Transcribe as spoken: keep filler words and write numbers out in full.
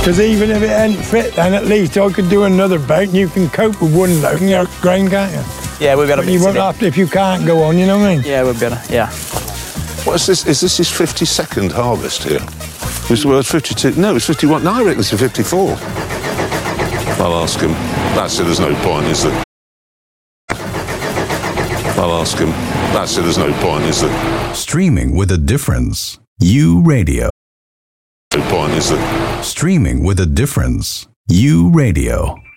Because even if it hadn't fit, then at least I could do another boat and you can cope with one load in your grain, can't you? Yeah, we'll be able to But you won't have to if you can't go on, you know what I mean? Yeah, we'll be able to, yeah. What is this? Is this his fifty-second harvest here? Was the word fifty-two? No, it's fifty-one. No, I reckon it's a fifty-four. I'll ask him. That's it, there's no point, is there? I'll ask him. That's it, there's no point, is there? Streaming with a difference. U Radio. No point, is there? Streaming with a difference. U Radio.